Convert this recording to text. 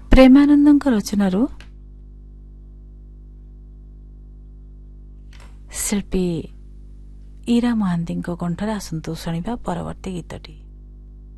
ପ୍ରେମାନନ୍ଦଙ୍କ ରଚନାରୁ ଶିଳ୍ପୀ ଇରା ମହାନ୍ତିଙ୍କ କଣ୍ଠରେ ଆସନ୍ତୁ ଶୁଣିବା ପରବର୍ତ୍ତୀ ଗୀତଟି।